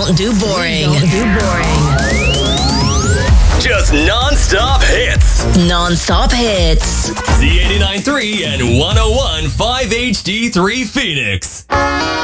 don't do boring. Just non-stop hits. Non-stop hits. Z89.3 and 101.5 HD3 Phoenix.